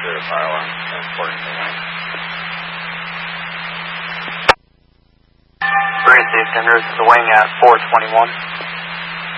clear fire alarm, transporting the wing. Brady 600, the wing at 421.